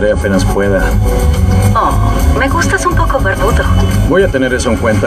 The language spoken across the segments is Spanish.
haré apenas pueda. Oh, me gustas un poco barbudo. Voy a tener eso en cuenta.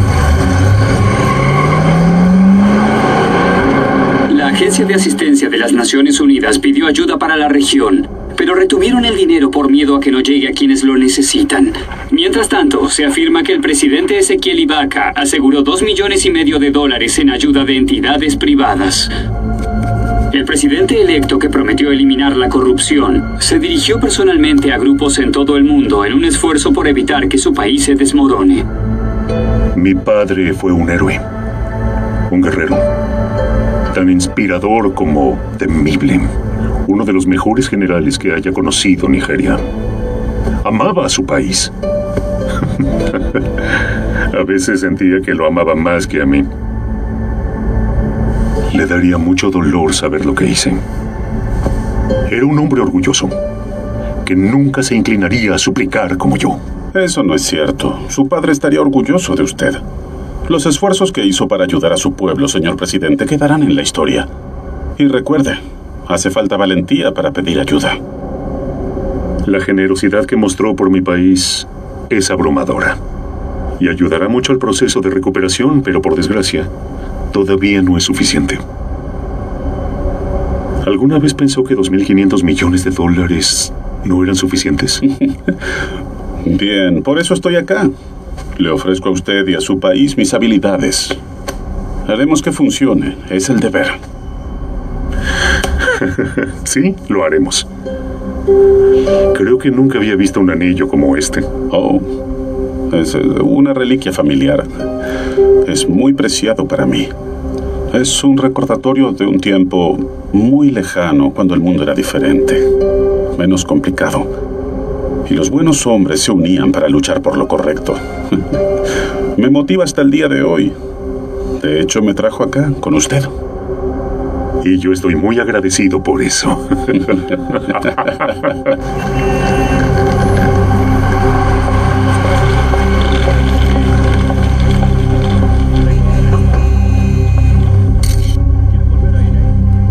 La Agencia de Asistencia de las Naciones Unidas pidió ayuda para la región, pero retuvieron el dinero por miedo a que no llegue a quienes lo necesitan. Mientras tanto, se afirma que el presidente Ezequiel Ibaka aseguró $2,5 millones en ayuda de entidades privadas. El presidente electo, que prometió eliminar la corrupción, se dirigió personalmente a grupos en todo el mundo en un esfuerzo por evitar que su país se desmorone. Mi padre fue un héroe, un guerrero, tan inspirador como temible. Uno de los mejores generales que haya conocido Nigeria. Amaba a su país. A veces sentía que lo amaba más que a mí. Le daría mucho dolor saber lo que hice. Era un hombre orgulloso, que nunca se inclinaría a suplicar como yo. Eso no es cierto. Su padre estaría orgulloso de usted. Los esfuerzos que hizo para ayudar a su pueblo, señor presidente, quedarán en la historia. Y recuerde, hace falta valentía para pedir ayuda. La generosidad que mostró por mi país es abrumadora. Y ayudará mucho al proceso de recuperación, pero por desgracia, todavía no es suficiente. ¿Alguna vez pensó que $2,500 millones no eran suficientes? Bien, por eso estoy acá. Le ofrezco a usted y a su país mis habilidades. Haremos que funcione. Es el deber. Sí, lo haremos. Creo que nunca había visto un anillo como este. Oh, es una reliquia familiar. Es muy preciado para mí. Es un recordatorio de un tiempo muy lejano, cuando el mundo era diferente, menos complicado. Y los buenos hombres se unían para luchar por lo correcto. Me motiva hasta el día de hoy. De hecho, me trajo acá con usted. Y yo estoy muy agradecido por eso.